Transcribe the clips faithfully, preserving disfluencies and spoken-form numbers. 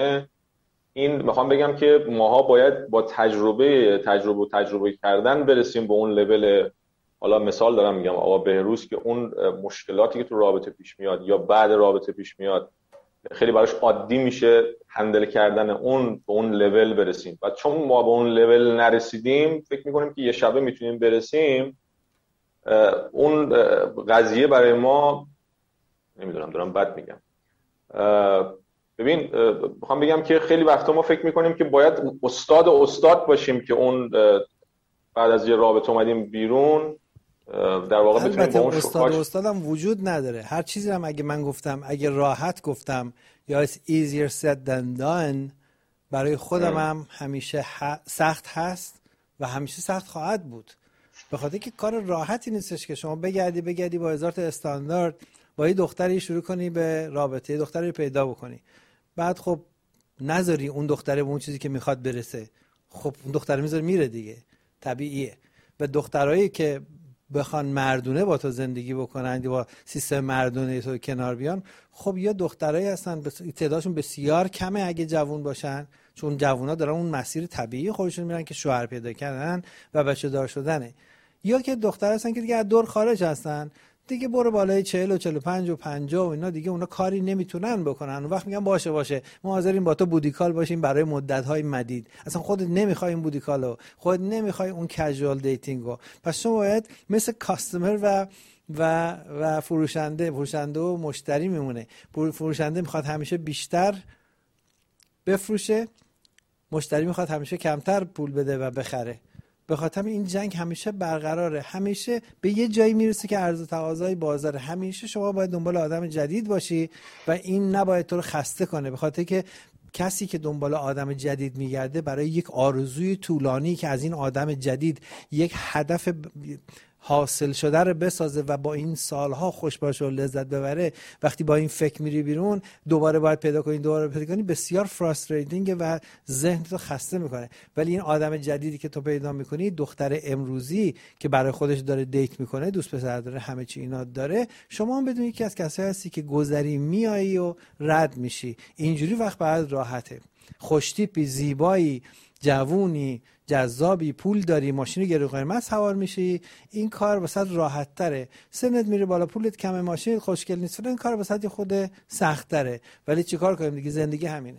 این میخوام بگم که ماها باید با تجربه تجربه و تجربه کردن برسیم به اون لول. حالا مثال دارم میگم آقا بهروز که اون مشکلاتی که تو رابطه پیش میاد یا بعد رابطه پیش میاد خیلی براش عادی میشه هندل کردن اون، به اون لول برسیم. و چون ما به اون لول نرسیدیم فکر میکنیم که یه شبه میتونیم برسیم. اون قضیه برای ما، نمیدونم دارم بد میگم، ببین میخوام بگم که خیلی وقتا ما فکر میکنیم که باید استاد استاد باشیم که اون بعد از یه رابطه اومدیم بیرون در واقع بتونیم با اون استاد استادم وجود نداره. هر چیزی هم اگه من گفتم، اگه راحت گفتم یا it's easier said than done، برای خودم هم همیشه سخت هست و همیشه سخت خواهد بود، به خاطر که کار راحتی نیستش که شما بگردی بگردی با هزار تا استاندارد با یه دختری شروع کنی به رابطه، دختری پیدا بکنی، بعد خب نذاری اون دختره به اون چیزی که میخواد برسه، خب اون دختره میذاره میره دیگه، طبیعیه. و دخترایی که بخوان مردونه با تو زندگی بکنن، با سیستم مردونه تو کنار بیان، خب یا دخترایی هستن تعدادشون بسیار کمه اگه جوون باشن، چون جوونا دارن اون مسیر طبیعی خودشون میرن که شوهر پیدا کردن و بچه دار شدنه، یا که دختر هستن که دیگه از دور خارج هستن دیگه، برو بالای چهل و چهل و پنج و پنجاه و اینا دیگه اونا کاری نمیتونن بکنن. اون وقت میگن باشه باشه ما حاضریم با تو بودیکال باشیم برای مدت‌های مدید. اصلا خودت نمیخوای این بودیکالو، خودت نمیخوای اون کژوال دیتینگو، پس شما باید مثل کاستمر و و و فروشنده فروشنده و مشتری میمونه. فروشنده میخواد همیشه بیشتر بفروشه، مشتری میخواد همیشه کمتر پول بده و بخره. به خاطر این جنگ همیشه برقراره، همیشه به یه جایی میرسه که عرضه و تقاضای بازار. همیشه شما باید دنبال آدم جدید باشی و این نباید تو رو خسته کنه، به خاطر که کسی که دنبال آدم جدید میگرده برای یک آرزوی طولانی که از این آدم جدید یک هدف حاصل شده رو بسازه و با این سالها خوش باشه و لذت ببره، وقتی با این فکر میری بیرون دوباره باید پیدا کنی دوباره پیدا کنی، بسیار فراستریتینگه و ذهن تو خسته میکنه. ولی این آدم جدیدی که تو پیدا میکنی، دختر امروزی که برای خودش داره دیت میکنه، دوست پسر داره، همه چی اینا داره، شما هم بدونی که از کسایی هستی که گذری میایی و رد میشی. اینجوری وقت بعد راحته، خوشتیپی، زیبایی، جوونی، جذابی، پول داری، ماشین گرون قیمت سوار میشی، این کار واسه راحت تره. سنت میره بالا، پولت کمه، ماشین خوشگل نیست، این کار واسه خود سخت تره. ولی چیکار کنیم دیگه، زندگی همینه.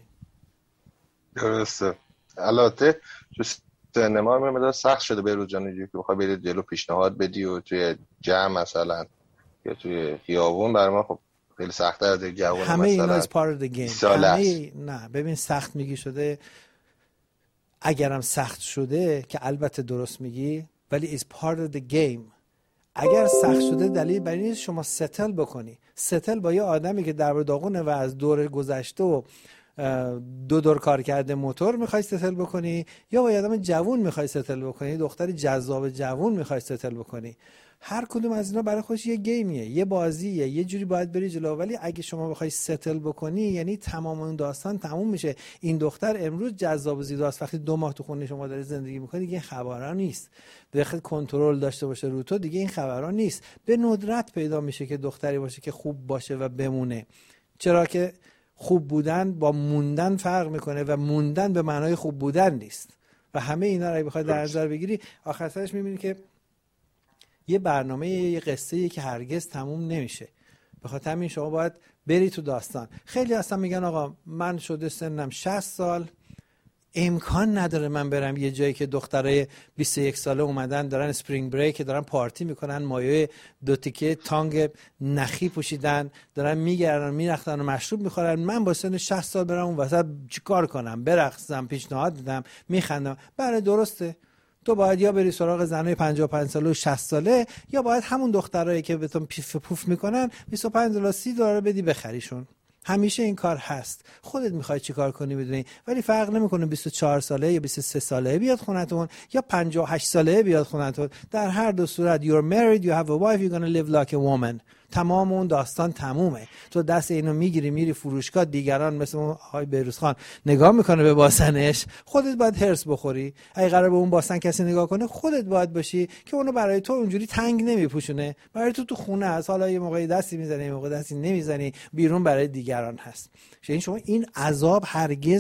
درسته. البته تو سینما هم مدار سخت شده به روز جانجوری که بخوای برید جلو پیشنهاد بدی و توی جمع مثلا یا توی خیابون، برای ما خب خیلی سخت‌تر از جوون مثلا. همه اینا is part of the game. همه نه ببین سخت میگی شده، اگرم سخت شده که البته درست میگی، ولی is part of the game. اگر سخت شده دلیل بر این شما ستل بکنی. ستل با یه آدمی که در داغونه و از دور گذشته و دو دور کار کرده موتور میخوای ستل بکنی، یا با یه آدم جوون میخوای ستل بکنی، دختری جذاب جوون میخوای ستل بکنی. هر کدوم از اینا برای خودش یه گیمیه، یه بازیه، یه جوری باید بری جلو. ولی اگه شما بخوای ستل بکنی، یعنی تمام اون داستان تموم میشه. این دختر امروز جذاب و زیباست، وقتی دو ماه تو خونه شما داره زندگی میکنه دیگه این خبرا نیست. بخاطر کنترل داشته باشه رو تو دیگه این خبرا نیست. به ندرت پیدا میشه که دختری باشه که خوب باشه و بمونه. چرا که خوب بودن با موندن فرق میکنه و موندن به معنای خوب بودن نیست. و همه اینا رو اگه بخوای در نظر بگیری، آخر سرش میبینی که یه برنامه، یه قصه‌ای که هرگز تموم نمیشه. به خاطر همین شما باید بری تو داستان. خیلی اصلا میگن آقا من شده سنم شصت سال، امکان نداره من برم یه جایی که دخترای بیست و یک ساله اومدن دارن اسپرینگ بریک، دارن پارتی میکنن، مایه دو تیکه تانگ نخی پوشیدن، دارن میگردن میرختن و مشروب میخورن، من با سن شصت سال برم اون وسط چیکار کنم؟ برقصم، پیشنهاد بدم، میخندم. بله درسته، تو باید یا بری سراغ زنای پنجاه و پنج ساله و شصت ساله، یا باید همون دخترایی که بهتون پیف پوف میکنن بیست و پنج دلار سی دلار بدی بخریشون. همیشه این کار هست. خودت میخوای چیکار کنی بدونی. ولی فرق نمیکنه بیست و چهار ساله یا بیست و سه ساله بیاد خونتون یا پنجاه و هشت ساله بیاد خونتون. در هر دو صورت you're married, you have a wife, you're gonna live like a woman. تمام اون داستان تمومه. تو دست اینو میگیری میری فروشگاه، دیگران مثل اون آقای بهروز خان نگاه میکنه به باسنش، خودت باید هرس بخوری. اگه قرار به اون باسن کسی نگاه کنه، خودت باید باشی که اونو برای تو اونجوری تنگ نمیپوشونه. برای تو تو خونه است، حالا یه موقعی دستی میزنی یه موقع دستی نمیزنی، بیرون برای دیگران هست. یعنی شما این عذاب هرگز